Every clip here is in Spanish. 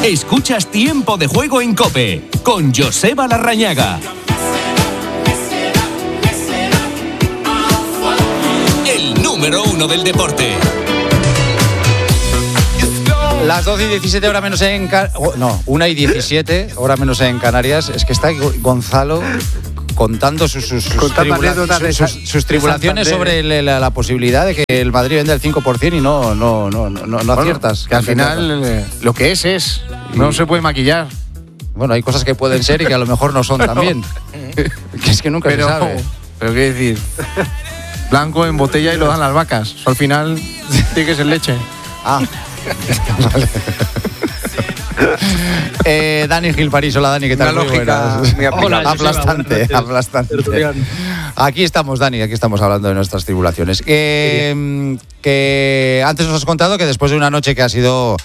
Escuchas Tiempo de Juego en COPE con Joseba Larrañaga. El número 1 del deporte. Las 12:17, hora menos en... 1:17, hora menos en Canarias. Es que está Gonzalo contando sus tribulaciones sobre la posibilidad de que el Madrid venda el 5% y no aciertas. Que al final lo que es. No se puede maquillar. Bueno, hay cosas que pueden ser y que a lo mejor no son también. Que es que nunca se sabe. Pero qué decir, blanco en botella y lo dan las vacas. Al final tiene que ser leche. Vale. Dani Gil París, hola Dani, ¿qué tal? Una lógica aplastante. Aquí estamos, Dani, aquí estamos hablando de nuestras tribulaciones. Que antes nos has contado que después de una noche que ha sido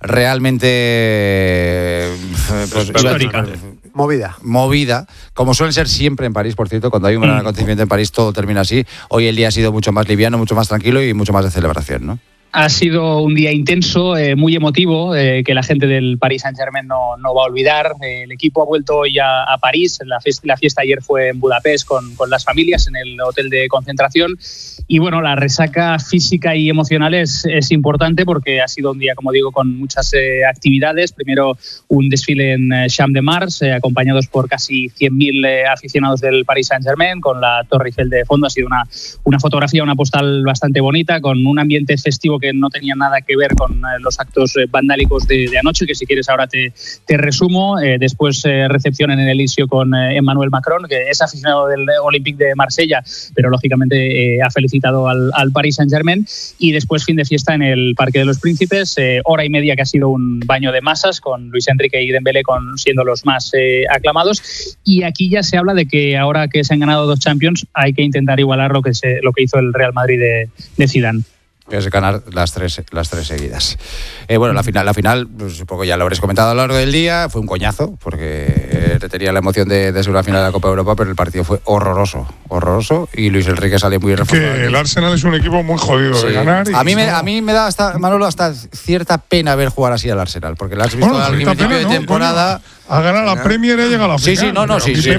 realmente histórica. Movida, como suele ser siempre en París, por cierto, cuando hay un gran acontecimiento en París todo termina así. Hoy el día ha sido mucho más liviano, mucho más tranquilo y mucho más de celebración, ¿no? Ha sido un día intenso, muy emotivo, que la gente del Paris Saint-Germain no va a olvidar. El equipo ha vuelto hoy a París. La fiesta ayer fue en Budapest con las familias en el hotel de concentración. Y bueno, la resaca física y emocional es importante porque ha sido un día, como digo, con muchas actividades. Primero un desfile en Champ de Mars, acompañados por casi 100.000 aficionados del Paris Saint-Germain, con la Torre Eiffel de fondo. Ha sido una fotografía, una postal bastante bonita, con un ambiente festivo que no tenía nada que ver con los actos vandálicos de anoche, que si quieres ahora te resumo. Después recepción en el Elíseo con Emmanuel Macron, que es aficionado del Olympique de Marsella, pero lógicamente ha felicitado al Paris Saint-Germain. Y después fin de fiesta en el Parque de los Príncipes, hora y media que ha sido un baño de masas, con Luis Enrique y Dembélé siendo los más aclamados. Y aquí ya se habla de que ahora que se han ganado 2 Champions hay que intentar igualar lo que hizo el Real Madrid de Zidane. Que es ganar las tres seguidas. Bueno, la final, pues, supongo ya lo habréis comentado a lo largo del día, fue un coñazo, porque tenía la emoción de ser una final de la Copa de Europa, pero el partido fue horroroso, y Luis Enrique salió muy reforzado. Que el Arsenal es un equipo muy jodido de ganar. A mí me da hasta cierta pena ver jugar así al Arsenal, porque lo has visto al principio de temporada. Ha ganado la Premier y ha llegado a la final.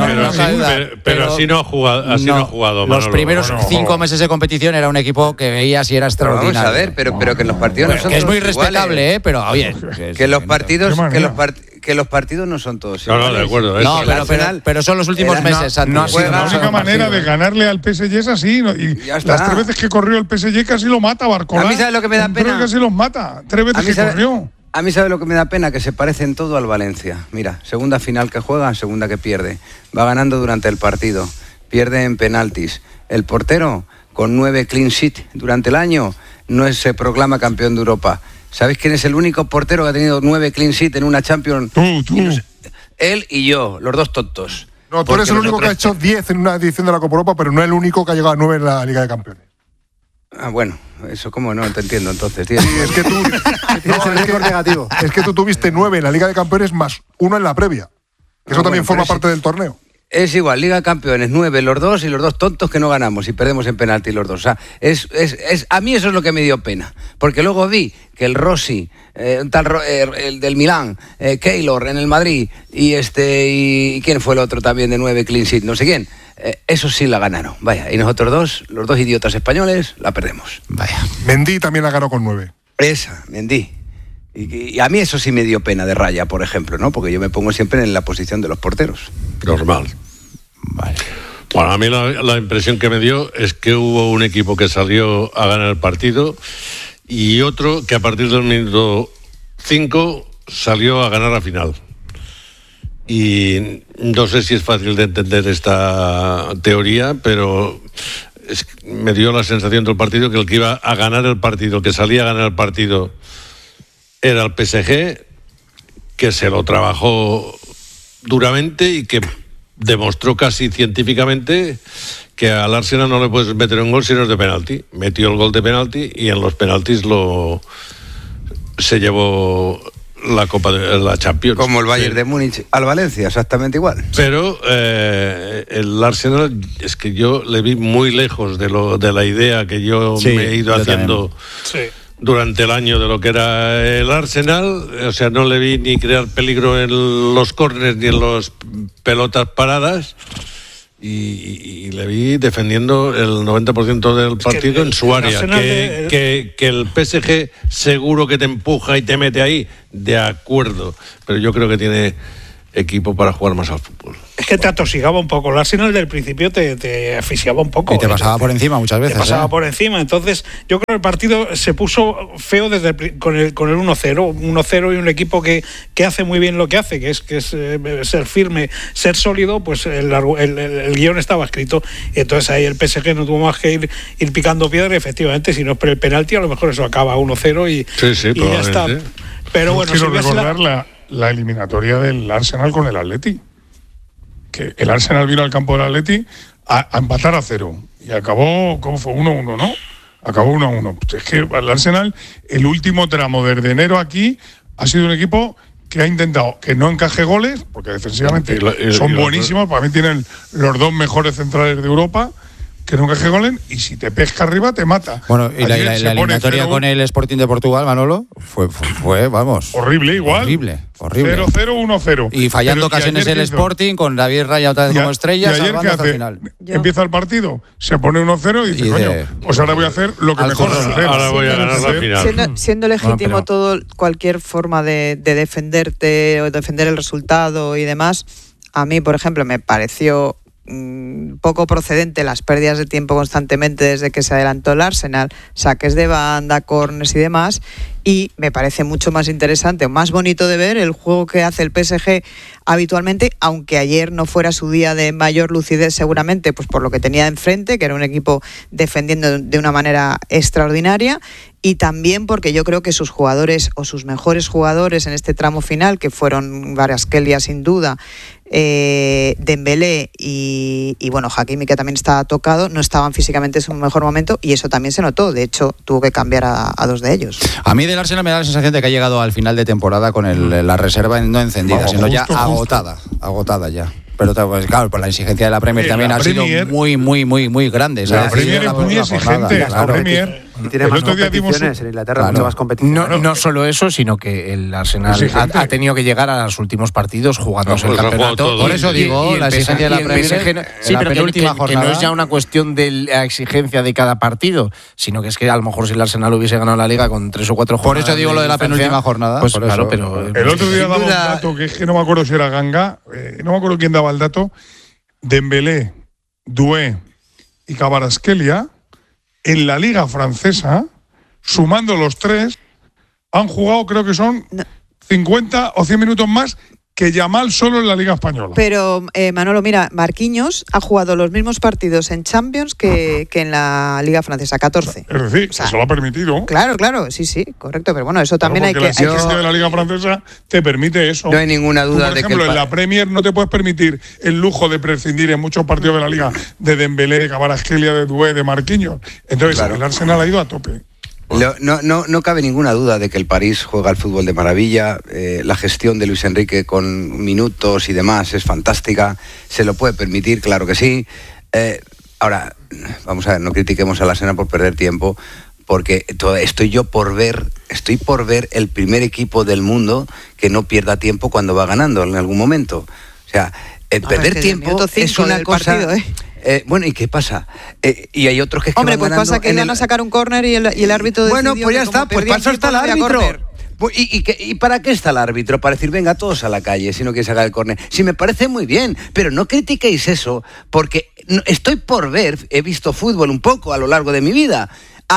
Pero así no ha jugado. Los primeros 5 meses de competición era un equipo que veías y era extraordinario. Vamos a ver, pero que en los partidos no son que es muy todos respetable, iguales. Pero bien. Que los partidos no son todos iguales. No, de acuerdo. No, pero son los últimos meses. La única manera de ganarle al PSG es así. Y las 3 veces que corrió el PSG casi lo mata Barcola. A mí ¿sabes lo que me da pena? Casi los mata. 3 veces que corrió. A mí ¿sabe lo que me da pena? Que se parecen todo al Valencia. Mira, segunda final que juega, segunda que pierde. Va ganando durante el partido. Pierde en penaltis. El portero, con 9 clean sheet durante el año, no se proclama campeón de Europa. ¿Sabéis quién es el único portero que ha tenido 9 clean sheet en una Champions? Tú. Él y yo, los dos tontos. No, tú eres el único que ha hecho 10 en una edición de la Copa Europa, pero no el único que ha llegado a 9 en la Liga de Campeones. Ah, bueno, eso cómo no te entiendo entonces, tío. Sí, es que tú tienes el récord negativo. Es que tú tuviste 9 en la Liga de Campeones más 1 en la previa. Eso también forma parte del torneo. Es igual, Liga de Campeones, 9 los dos y los 2 tontos que no ganamos y perdemos en penalti los dos. O sea, a mí eso es lo que me dio pena. Porque luego vi que el Rossi, el del Milán, Keylor en el Madrid y ¿quién fue el otro también de 9 clean sheet? No sé quién. Eso sí la ganaron, vaya. Y nosotros los dos idiotas españoles, la perdemos. Vaya. Mendy también la ganó con 9. Esa, Mendy. Y a mí eso sí me dio pena de Raya, por ejemplo, ¿no? Porque yo me pongo siempre en la posición de los porteros. Normal. Vale. Bueno, a mí la impresión que me dio es que hubo un equipo que salió a ganar el partido y otro que a partir del minuto 5 salió a ganar la final. Y no sé si es fácil de entender esta teoría, pero me dio la sensación del partido que el que iba a ganar el partido, que salía a ganar el partido, era el PSG, que se lo trabajó duramente y que demostró casi científicamente que al Arsenal no le puedes meter un gol si no es de penalti. Metió el gol de penalti y en los penaltis se llevó la Copa de la Champions. Como el Bayern de Múnich al Valencia, exactamente igual. Pero el Arsenal es que yo le vi muy lejos de la idea que yo me he ido haciendo durante el año de lo que era el Arsenal. O sea, no le vi ni crear peligro en los córneres ni en las pelotas paradas. Y le vi defendiendo el 90% del partido en su área. Que el PSG seguro que te empuja y te mete ahí, de acuerdo. Pero yo creo que tiene equipo para jugar más al fútbol. Es que te atosigaba un poco. El Arsenal del principio te asfixiaba un poco. Y te pasaba por encima muchas veces. Te pasaba por encima. Entonces, yo creo que el partido se puso feo con el 1-0. 1-0 y un equipo que hace muy bien lo que hace, que es ser firme, ser sólido, pues el guión estaba escrito. Y entonces ahí el PSG no tuvo más que ir picando piedra. Y efectivamente, si no es por el penalti, a lo mejor eso acaba 1-0 y ya está. Pero bueno, quiero recordar la eliminatoria del Arsenal con el Atleti. Que el Arsenal vino al campo del Atleti a empatar a 0 y acabó, ¿cómo fue? 1-1, ¿no? Acabó 1-1. Pues es que el Arsenal, el último tramo desde enero aquí, ha sido un equipo que ha intentado que no encaje goles, porque defensivamente son buenísimos, para mí tienen los 2 mejores centrales de Europa, que no encaje goles, y si te pesca arriba te mata. Bueno, y la eliminatoria con el Sporting de Portugal, Manolo, fue vamos. Horrible igual. Horrible. 0-0, 1-0. Y fallando ocasiones el Sporting, con David Raya otra vez como estrella, salvando hasta el final. Empieza el partido, se pone 1-0 y dice, coño, pues ahora voy a hacer lo que mejor sé hacer. Ahora voy a ganar la final. Siendo legítimo cualquier forma de defenderte o defender el resultado y demás, a mí, por ejemplo, me pareció poco procedente las pérdidas de tiempo constantemente desde que se adelantó el Arsenal, saques de banda, córners y demás, y me parece mucho más interesante o más bonito de ver el juego que hace el PSG habitualmente, aunque ayer no fuera su día de mayor lucidez seguramente, pues por lo que tenía enfrente, que era un equipo defendiendo de una manera extraordinaria, y también porque yo creo que sus jugadores o sus mejores jugadores en este tramo final, que fueron Kvaratskhelia sin duda, Dembélé y bueno, Hakimi, que también estaba tocado, no estaban físicamente en su mejor momento, y eso también se notó. De hecho, tuvo que cambiar a 2 de ellos. A mí del Arsenal me da la sensación de que ha llegado al final de temporada con la reserva no encendida, sino ya agotada ya. Pero pues, claro, por la exigencia de la Premier también ha sido muy grande. La Premier es muy exigente. La Premier. Y tiene más competiciones en Inglaterra, mucho más competiciones. No solo eso, sino que el Arsenal ha tenido que llegar a los últimos partidos jugándose el campeonato. Por eso digo, la exigencia de la Premier. Sí, pero que no es ya una cuestión de la exigencia de cada partido, sino que es que a lo mejor si el Arsenal hubiese ganado la Liga con 3 o 4 jornadas. Por eso digo lo de la penúltima jornada. Pues claro, pero el otro día daba un dato que es que no me acuerdo si era Ganga, no me acuerdo quién daba el dato. Dembélé, Doué y Kvaratskhelia en la Liga Francesa, sumando los 3, han jugado, creo que son 50 o 100 minutos más que Yamal solo en la Liga Española. Pero, Manolo, mira, Marquinhos ha jugado los mismos partidos en Champions que en la Liga Francesa, 14. Es decir, eso lo ha permitido. Claro, sí, correcto, pero bueno, eso también hay que... La exigencia de la Liga Francesa te permite eso. No hay ninguna duda de que... Por ejemplo, en la Premier no te puedes permitir el lujo de prescindir en muchos partidos de la Liga de Dembélé, de Kvaratskhelia, de Doué, de Marquinhos. Entonces, el Arsenal ha ido a tope. No cabe ninguna duda de que el París juega al fútbol de maravilla. La gestión de Luis Enrique con minutos y demás es fantástica. Se lo puede permitir, claro que sí. Ahora, vamos a ver, no critiquemos al Arsenal por perder tiempo, porque estoy por ver el primer equipo del mundo que no pierda tiempo cuando va ganando en algún momento. O sea, perder tiempo es una cosa... Partido, bueno, ¿y qué pasa? Y hay otros que Hombre, pues pasa que van a sacar un córner y el árbitro decidió. Bueno, pues ya está, pues para eso está el árbitro. ¿Y para qué está el árbitro? Para decir, venga, todos a la calle, si no quieres sacar el córner. Sí, me parece muy bien, pero no critiquéis eso, porque estoy por ver, he visto fútbol un poco a lo largo de mi vida.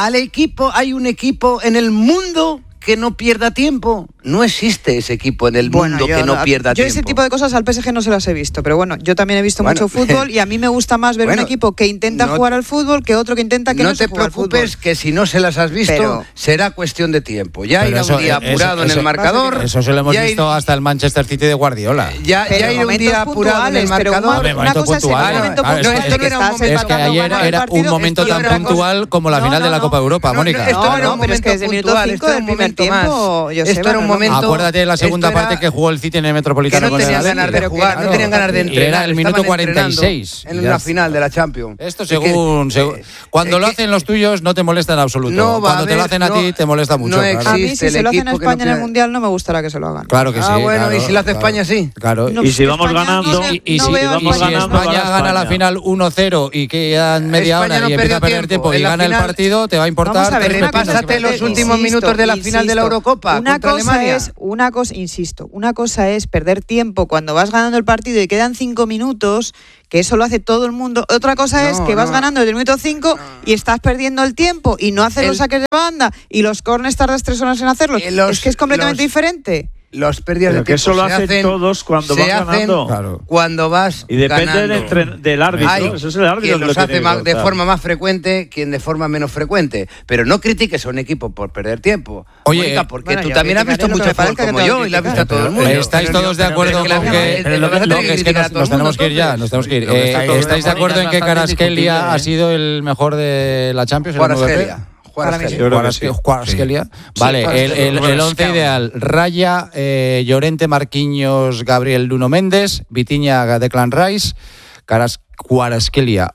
Hay un equipo en el mundo que no pierda tiempo. No existe ese equipo en el mundo que no pierda tiempo. Yo ese tipo de cosas al PSG no se las he visto, pero bueno, yo también he visto mucho fútbol y a mí me gusta más ver un equipo que intenta jugar al fútbol que otro que intenta que no se juegue al fútbol. No te preocupes, que si no se las has visto, será cuestión de tiempo. Ya irá un día apurado en el marcador. Eso se lo hemos visto hasta el Manchester City de Guardiola. Ya irá un día apurado en el marcador. Una cosa es el momento puntual. Esto no era un momento. Es que ayer era un momento tan puntual como la final de la Copa Europa, Mónica. No, pero es que desde el minuto 5 del primer tiempo, esto era un momento. Acuérdate de la segunda parte que jugó el City en el Metropolitano. Que no tenían ganas de jugar, no tenían ganas de entrenar. Era el minuto 46. En una final de la Champions. Esto cuando lo hacen los tuyos no te molesta en absoluto. No cuando te lo hacen a ti te molesta mucho. A mí si se lo hacen a España en el Mundial no me gustará que se lo hagan. Claro que sí. Bueno, y si lo hace España sí. Claro. Y si vamos ganando. Y si España gana la final 1-0 y quedan media hora y empieza a perder tiempo y gana el partido, te va a importar. Repásate los últimos minutos de la final de la Eurocopa contra Alemania. Una cosa es perder tiempo cuando vas ganando el partido y quedan 5 minutos, que eso lo hace todo el mundo. Otra cosa es que vas ganando desde el minuto 5 y estás perdiendo el tiempo y no haces los saques de banda y los corners tardas 3 horas en hacerlos. Es que es completamente diferente. Los pérdidas de tiempo que eso lo hacen todos cuando vas ganando. Claro. Cuando vas y depende ganando. del árbitro. Eso es el árbitro. Quien los hace de forma más frecuente, quien de forma menos frecuente. Pero no critiques a un equipo por perder tiempo. Oye, Mónica, porque tú también has visto mucho fútbol como yo y lo has visto a todo el mundo. ¿Estáis todos de acuerdo con que nos tenemos que ir ya? Nos tenemos que ir. ¿Estáis de acuerdo en que Kvaratskhelia ha sido el mejor de la Champions? Kvaratskhelia. Vale, el 11 ideal: Raya, Llorente, Marquinhos, Gabriel, Nuno Méndez, Vitinha, Declan Rice, Kvaratskhelia,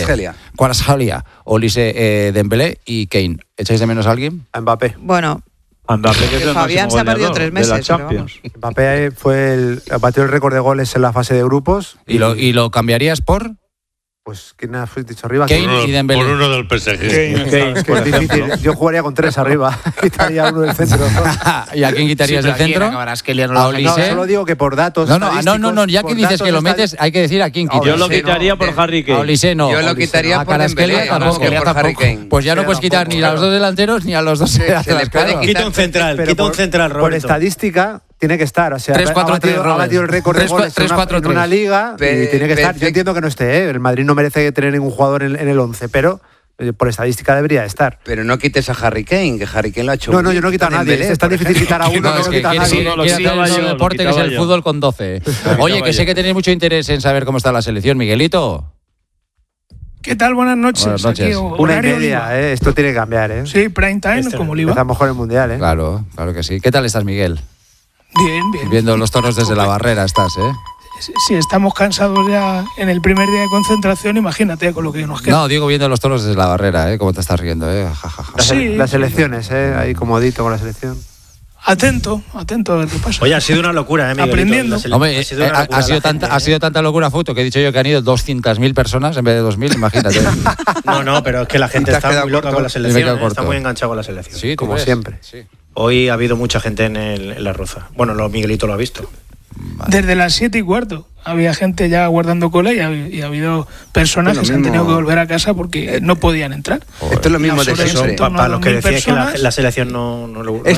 Olise, Dembélé y Kane. ¿Echáis de menos a alguien? A Mbappé. Bueno, Mbappé, que es el Fabián se ha perdido 3 meses de la Champions. Mbappé batió el récord de goles en la fase de grupos. ¿Y lo cambiarías por? Pues, ¿quién has dicho arriba? Kane y Dembélé. Por uno del PSG. Kane, es difícil. Yo jugaría con 3 arriba. Quitaría uno del centro. ¿Y a quién quitarías del centro? ¿A Olise? Solo digo que por datos. No, ya que dices que lo metes, hay que decir a quién quitas. Yo lo quitaría por Harry Kane. A Olise no. Yo lo quitaría por Dembélé, tampoco por Harry Kane. Pues ya no puedes quitar ni a los dos delanteros ni a los dos laterales. Quita un central, Roberto. Por estadística tiene que estar, o sea, 3-4-3, ha batido el récord de goles en una liga y tiene que estar. Yo entiendo que no esté, el Madrid no merece tener ningún jugador en el 11, pero por estadística debería estar. Pero no quites a Harry Kane, que Harry Kane lo ha hecho. No, yo no he quitado a nadie. Es tan difícil quitar a uno, no lo quita a nadie. Quiere hacer un deporte que es el fútbol con 12. Oye, que sé que tenéis mucho interés en saber cómo está la selección. Miguelito. ¿Qué tal? Buenas noches. Buenas noches. Aquí, 1:30, esto tiene que cambiar, Sí, prime time, como el IVA. Empezamos con el Mundial, Claro que sí. ¿Qué tal estás, Miguel? Bien. Viendo los toros desde la barrera estás, Si estamos cansados ya en el primer día de concentración, imagínate con lo que nos queda. No, digo viendo los toros desde la barrera, ¿Cómo te estás riendo, Ja, ja, ja. Las elecciones, ahí comodito con la selección. Atento a ver qué pasa. Oye, ha sido una locura, Miguelito. Aprendiendo. Hombre, ha sido tanta locura, Futo, que he dicho yo que han ido 200.000 personas en vez de 2.000, imagínate. No, pero es que la gente está muy loca con la selección, está muy enganchada con la selección. Sí, como siempre. Sí. Hoy ha habido mucha gente en la Roza. Bueno, Miguelito lo ha visto. Desde las 7:15 había gente ya guardando cola y ha habido personas que se han tenido que volver a casa porque no podían entrar. Esto es lo mismo de siempre. Para los que decíais que la selección no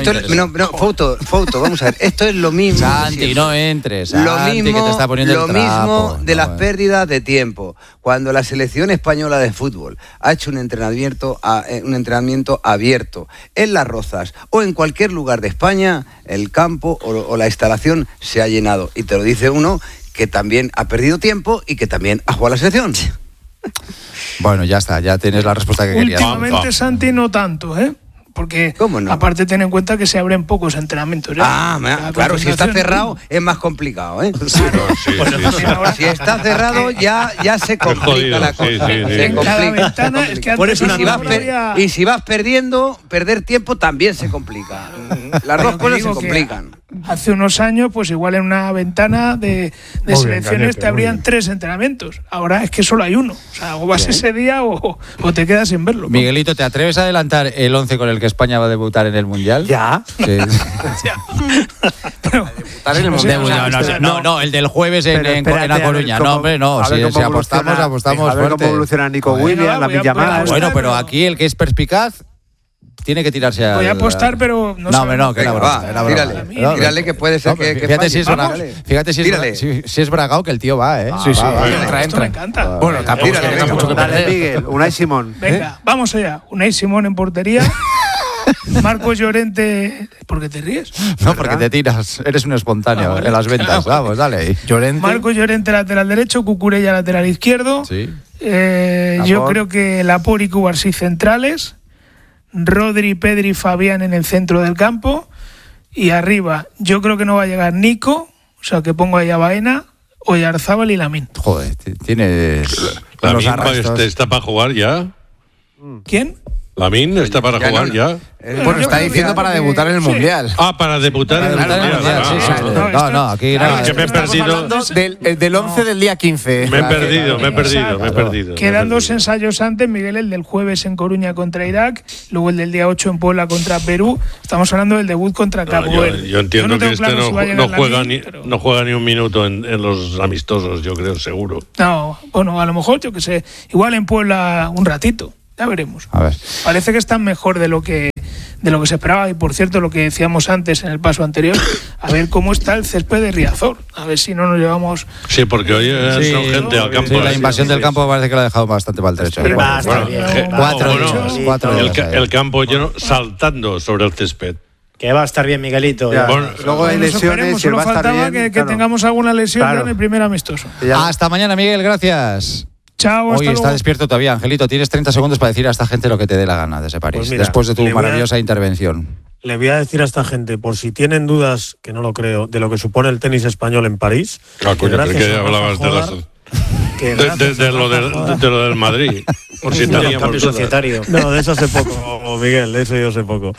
Foto, vamos a ver. Esto es lo mismo. Santi, no entres. Lo Santi, mismo, que te está poniendo lo el trapo. mismo de las pérdidas de tiempo. Cuando la selección española de fútbol ha hecho un entrenamiento abierto en Las Rozas o en cualquier lugar de España, el campo o la instalación se ha llenado. Y te lo dice uno que también ha perdido tiempo y que también ha jugado a la selección. Bueno, ya está, ya tienes la respuesta que querías. Últimamente, Santi, no tanto, Porque aparte ten en cuenta que se abren pocos entrenamientos. Claro, si está cerrado es más complicado, Si está cerrado ya se complica la cosa. Se complica. Y si vas perdiendo, perder tiempo también se complica. Las dos cosas se complican. Hace unos años, pues igual en una ventana de selecciones te abrían 3 entrenamientos. Ahora es que solo hay uno. O sea, o vas ese día o te quedas sin verlo. Miguelito, ¿te atreves a adelantar el 11 con el que España va a debutar en el Mundial? ¿Ya? Sí. No, el del jueves en La Coruña. No, hombre, no. Si apostamos fuerte. A ver cómo evoluciona Nico Williams, la Villamada. Bueno, pero aquí el que es perspicaz tiene que tirarse a... Voy a apostar, pero no que era broma. Tírale que puede ser que fíjate si es bragao que el tío va, Sí. Esto me encanta. Bueno, tampoco mucho que perder. Miguel, Unai Simón. Venga, vamos allá. Unai Simón en portería. Marcos Llorente... ¿Por qué te ríes? No, porque te tiras. Eres un espontáneo en las ventas. Vamos, dale. Marcos Llorente, lateral derecho. Cucurella, lateral izquierdo. Sí. Yo creo que Laporte y Cubarsí centrales. Rodri, Pedri, Fabián en el centro del campo Y arriba, yo creo que no va a llegar Nico, o sea que pongo ahí a Baena, Oyarzábal y Lamine. Joder, tienes... Lamine está para jugar ya. ¿Quién? Lamine está para jugar ya. Bueno, está diciendo para debutar en el Mundial. Ah, para debutar en el Mundial. No, aquí era... que me he perdido... Del 11 del día 15. Me he perdido. Quedan 2 ensayos antes, Miguel, el del jueves en Coruña contra Irak, luego el del día 8 en Puebla contra Perú. Estamos hablando del debut contra Cabo Verde. Yo entiendo que no juega ni un minuto en los amistosos, yo creo, seguro. No, bueno, a lo mejor, yo que sé, igual en Puebla un ratito. Ya veremos. A ver. Parece que están mejor de lo que se esperaba. Y por cierto, lo que decíamos antes en el paso anterior, a ver cómo está el césped de Riazor. A ver si no nos llevamos... Sí, porque hoy son gente al campo. Sí, la invasión del campo parece que lo ha dejado bastante maltrecho. El campo lleno saltando sobre el césped. Que va a estar bien, Miguelito. Luego hay lesiones y solo va a estar faltaba bien. que tengamos alguna lesión en el primer amistoso. Hasta mañana, Miguel, gracias. Chao, Hoy está despierto todavía, Angelito. Tienes 30 segundos para decir a esta gente lo que te dé la gana desde París, Pues mira, después de tu maravillosa intervención. Le voy a decir a esta gente, por si tienen dudas, que no lo creo, de lo que supone el tenis español en París. Que hablabas de lo del Madrid. Por si teníamos cambio societario. No, de eso sé poco, Miguel, de eso yo sé poco.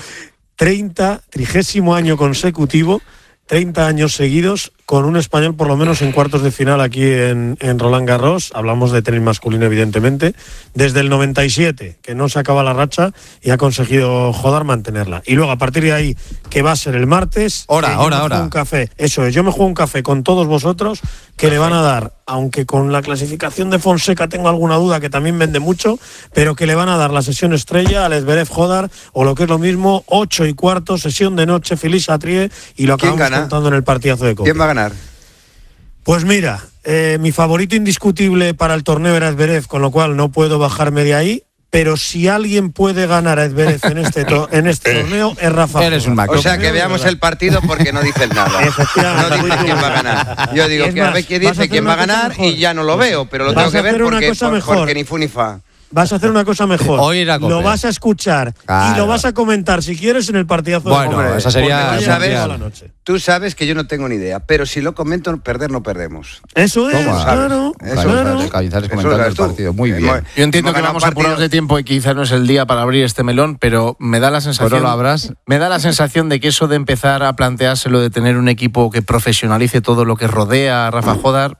30º año consecutivo, 30 años seguidos, con un español por lo menos en cuartos de final aquí en Roland Garros. Hablamos de tenis masculino, evidentemente. Desde el 97, que no se acaba la racha y ha conseguido Jodar mantenerla. Y luego, a partir de ahí, que va a ser el martes... Hora. Un café. Eso es, yo me juego un café con todos vosotros, que le van a dar, aunque con la clasificación de Fonseca tengo alguna duda, que también vende mucho, pero que le van a dar la sesión estrella al Zverev Jodar, o lo que es lo mismo, 8:15, sesión de noche, Feliz Atrie, y lo acabamos contando en el partidazo de Copa. ¿Quién va a ganar? Pues mira, mi favorito indiscutible para el torneo era Zverev, con lo cual no puedo bajarme de ahí, pero si alguien puede ganar a Zverev en este torneo es Rafa. Eres un o sea, que veamos el partido porque no dices nada. Efectivamente. No dices quién va a ganar. Yo digo que a ver quién dice quién va a ganar y ya no lo veo, pero lo tengo que ver porque ni fu ni fa. Vas a hacer una cosa mejor. Hoy ir a lo vas a escuchar y lo vas a comentar si quieres en el partidazo de Bueno, esa sería tú sabes que yo no tengo ni idea, pero si lo comento, perder no perdemos. Eso es, claro. Cañizares comentando el partido. Muy bien. Yo entiendo que vamos apurados de tiempo y quizás no es el día para abrir este melón, pero me da la sensación... Me da la sensación de que eso de empezar a planteárselo de tener un equipo que profesionalice todo lo que rodea a Rafa Jodar...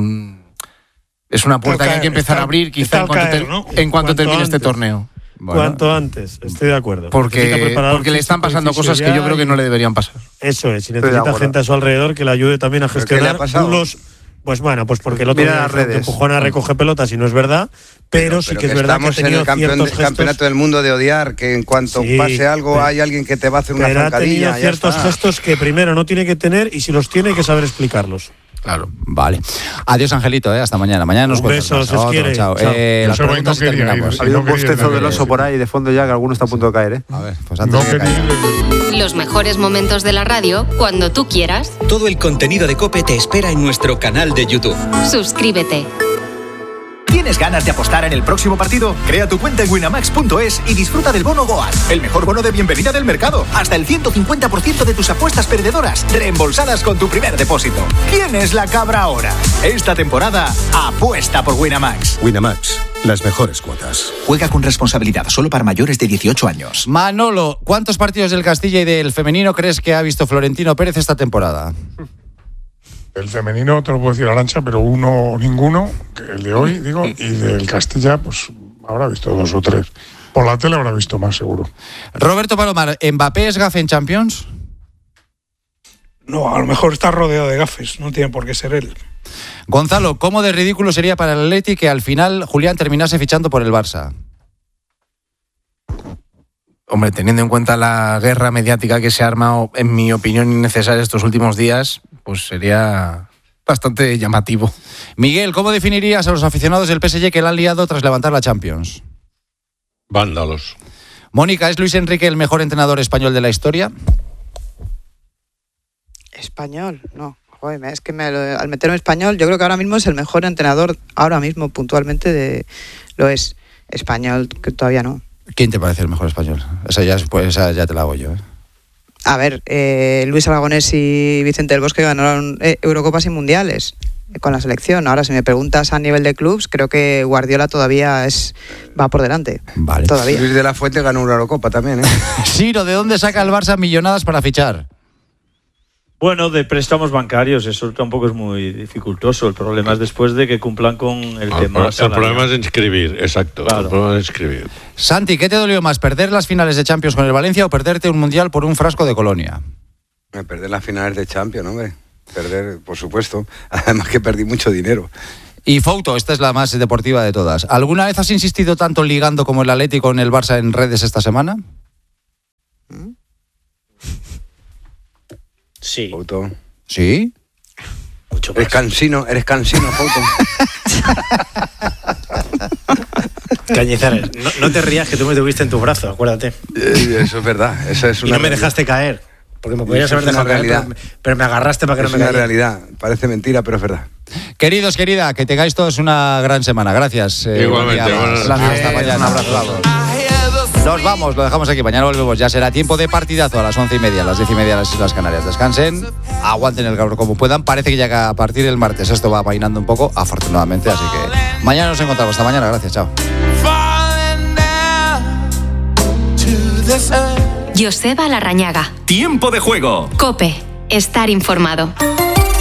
es una puerta que hay que empezar a abrir quizá en cuanto termine este torneo. Cuanto antes, estoy de acuerdo. Porque le están pasando cosas que yo creo que no le deberían pasar. Eso es, y necesita gente a su alrededor que le ayude también a gestionar bulos. Pues bueno, pues porque el otro día empujona recoge pelotas y no es verdad, pero sí que es verdad que estamos en el campeonato del mundo de odiar, que en cuanto pase algo hay alguien que te va a hacer una zancadilla. Ha tenido ciertos gestos que primero no tiene que tener y si los tiene hay que saber explicarlos. Claro, vale. Adiós, Angelito, hasta mañana. Mañana nos cuentas. Un beso, chao. Las preguntas terminamos. Ha habido un bostezo del oso por ahí de fondo ya, que alguno está a punto de caer, A ver, pues antes de que caiga. Los mejores momentos de la radio, cuando tú quieras. Todo el contenido de COPE te espera en nuestro canal de YouTube. Suscríbete. ¿Tienes ganas de apostar en el próximo partido? Crea tu cuenta en winamax.es y disfruta del bono Goal, el mejor bono de bienvenida del mercado. Hasta el 150% de tus apuestas perdedoras reembolsadas con tu primer depósito. ¿Quién es la cabra ahora? Esta temporada, apuesta por Winamax. Winamax, las mejores cuotas. Juega con responsabilidad, solo para mayores de 18 años. Manolo, ¿cuántos partidos del Castilla y del femenino crees que ha visto Florentino Pérez esta temporada? El femenino te lo puedo decir Arantxa, pero ninguno, que el de hoy, digo, y del Castilla, pues habrá visto 2 o 3. Por la tele habrá visto más, seguro. Roberto Palomar, ¿Mbappé es gafe en Champions? No, a lo mejor está rodeado de gafes, no tiene por qué ser él. Gonzalo, ¿cómo de ridículo sería para el Atleti que al final Julián terminase fichando por el Barça? Hombre, teniendo en cuenta la guerra mediática que se ha armado, en mi opinión, innecesaria estos últimos días, pues sería bastante llamativo. Miguel, ¿cómo definirías a los aficionados del PSG que la han liado tras levantar la Champions? Vándalos. Mónica, ¿es Luis Enrique el mejor entrenador español de la historia? Español, no. Joder, es que al meterme español, yo creo que ahora mismo es el mejor entrenador, ahora mismo puntualmente lo es. Español, que todavía no. ¿Quién te parece el mejor español? Esa ya te la hago yo. A ver, Luis Aragonés y Vicente del Bosque ganaron Eurocopas y Mundiales con la selección. Ahora, si me preguntas a nivel de clubs, creo que Guardiola todavía va por delante. Vale. Todavía. Luis de la Fuente ganó una Eurocopa también, ¿eh? Ciro, ¿de dónde saca el Barça millonadas para fichar? Bueno, de préstamos bancarios, eso tampoco es muy dificultoso. El problema es después de que cumplan con el tema. El problema es inscribir, exacto. Claro. El problema es inscribir. Santi, ¿qué te dolió más, perder las finales de Champions con el Valencia o perderte un Mundial por un frasco de Colonia? Perder las finales de Champions, hombre. Perder, por supuesto. Además que perdí mucho dinero. Y Fouto, esta es la más deportiva de todas. ¿Alguna vez has insistido tanto ligando como el Atlético con el Barça en redes esta semana? Sí. Fouto. ¿Sí? Mucho más. Eres cansino, Fouto. Cañizares, no te rías que tú me tuviste en tu brazo, acuérdate. Eso es verdad. Eso es y no me dejaste caer. Porque me podías haber dejado caer, pero me agarraste para que no me cayera. Es una realidad. Parece mentira, pero es verdad. Queridos, querida, que tengáis todos una gran semana. Gracias. Igualmente. Hasta mañana. Un abrazo. Nos vamos, lo dejamos aquí. Mañana volvemos. Ya será tiempo de partidazo a las 11:30, a las 10:30 las Islas Canarias. Descansen, aguanten el calor como puedan. Parece que ya a partir del martes esto va amainando un poco, afortunadamente. Así que mañana nos encontramos. Hasta mañana. Gracias. Chao. Joseba Larrañaga. Tiempo de juego. COPE. Estar informado.